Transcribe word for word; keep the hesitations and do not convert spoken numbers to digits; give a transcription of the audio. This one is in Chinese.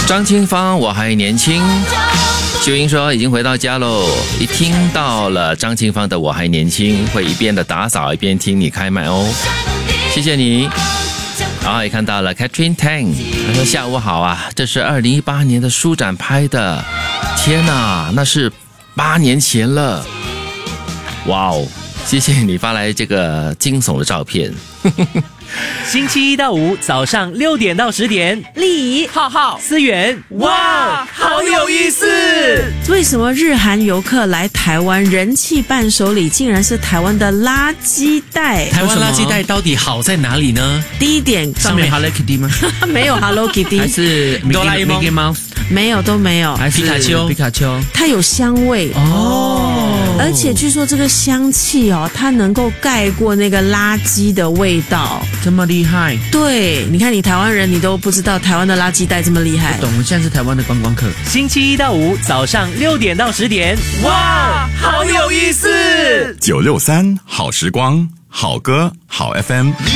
张清芳，我还年轻。秀英说已经回到家喽，一听到了张清芳的我还年轻，会一边的打扫一边听你开麦哦，谢谢你。然后也看到了 Catherine Tang， 她说下午好啊，这是二零一八年的书展拍的，天哪，那是八年前了，哇哦，谢谢你发来这个惊悚的照片。 星期一到五早上六点到十点， 丽怡、 浩浩、思源，哇，好有意思！ 为什么日韩游客来台湾人气伴手礼竟然是台湾的垃圾袋？ 台湾垃圾袋到底好在哪里呢？ 第一点， 上面 Hello Kitty 吗？ 没有 Hello Kitty， 还是哆啦 A 梦 Mickey Mouse？ 没有，都没有。 还是皮卡丘？皮卡丘？ 它有香味哦，而且据说这个香气哦，它能够盖过那个垃圾的味道。 这么厉害？ 对，你看你台湾人，你都不知道台湾的垃圾袋这么厉害。 懂，我现在是台湾的观光客。 星期一到五早上六点到十点，哇，好有意思！ 九六三好时光，好歌好 F M。